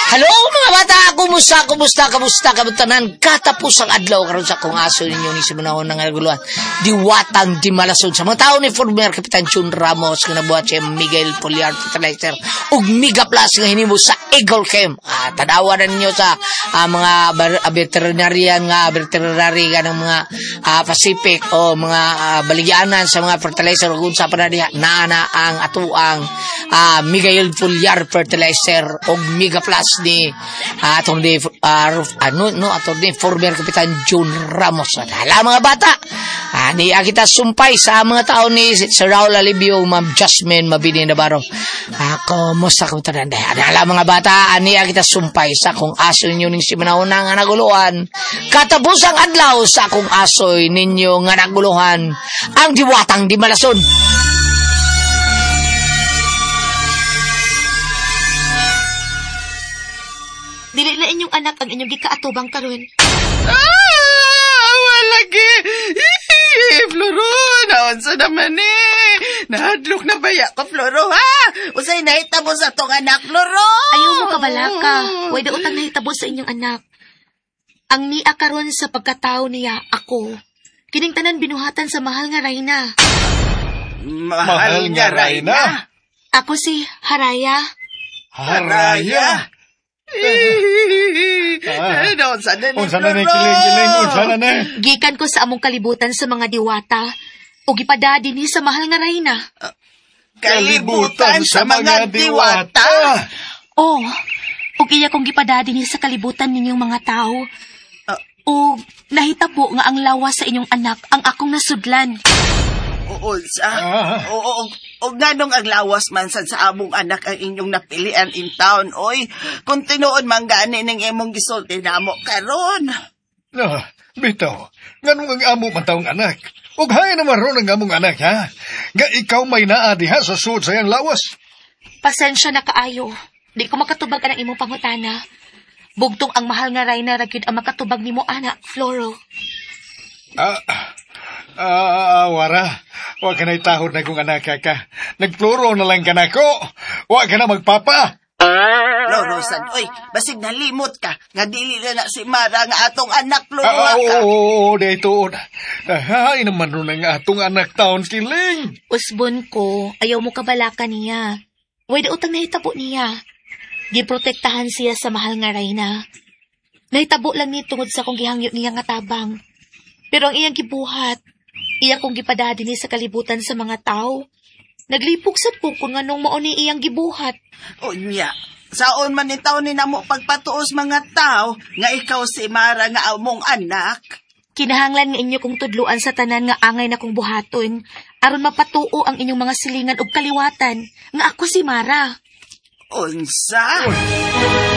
Hello mga bata, kumusta kabutanan katapos ang adlaw karon sa kong aso ninyo ni simunahon ng naguluhan diwatang di malasod sa mga tao ni former Kapitan Jun Ramos nga nabuhat siya Miguel Poliar Fertilizer ug Mega Plus nga hinimo sa Eagle Chem. Tanawan ninyo sa mga veterinarian nga ng mga Pacific o mga baligyanan sa mga fertilizer ug unsa pa na diha nana ang atuang Miguel Poliar Fertilizer ug Mega Plus ni atong di atong di former Kapitan Jun Ramos. Hala mga bata, niya kita sumpay sa mga tao ni Sir Raul Alibio, Ma'am Jasmine Mabini Navarro. Kumusta ka tanan day? Hala mga bata, niya kita sumpay sa kung aso ninyo ning simanahon nga naguluhan. Katapos ang adlaw sa akong asoy ninyo nga naguluhan ang diwatang di malason. Dili na inyong anak ang inyong gikaatubang karon. Walagi. Floro, naunsa naman Nahadlok na baya ko, Floro, ha? Usay nahitabo sa tong anak, Floro. Ayaw mo kabalaka. Way da utang nahitabo sa inyong anak. Ang niya karon sa pagkatao niya, ako. Kining tanan binuhatan sa mahal nga Rayna. Mahal nga Rayna? Ako si Haraya. Haraya? Unsa na kiling. Gikan ko sa among kalibutan sa mga diwata o gipadadi ni sa mahal nga Rayna. Kalibutan sa mga diwata? Oh, ug iya kong gipadadi ni sa kalibutan ninyong mga tao. O nahitabo nga ang lawas sa inyong anak ang akong nasudlan. Unsa? O ganong ang lawas man sa among anak ang inyong napilian in town, oy. Kung tinuod man gani ning imong gisulti namo karon. Bitaw, ganong ang amo man taong anak. Ug hay naman ron ang among anak, ha? Nga ikaw may naa diha sa suod sa iyang lawas. Pasensya na kaayo. Di ko makatubag ang imong pangutana. Bugtong ang mahal nga Rayna ragyud ang makatubag nimo anak, Floro. Wara. Wa ka na'y tahod na kong anak ka. Nagpluro na lang ka na ko. Wa ka na magpapa. Floro, sad, oy, basig nalimot ka. Nga dili na si Mara nga atong anak, Floro ka. Oo, dito. Ay naman ron ang atong anak taon kiling. Usbon ko, ayaw mo kabalaka niya. Way da utang nahitabo niya. Giprotektahan siya sa mahal nga Rayna. Nahitabo lang ni tungod sa kong gihangyo niya nga tabang. Pero ang iyang gibuhat, iyang kong gipadadi ni sa kalibutan sa mga tao. Naglipog sa puko nga nung mauni iyang gibuhat. Unya, saon man ni tao ni namo pagpatuos mga tao nga ikaw si Mara nga among anak. Kinahanglan nga inyo kong tudluan sa tanan nga angay na kong buhaton aron mapatuo ang inyong mga silingan ug kaliwatan nga ako si Mara. Unsa?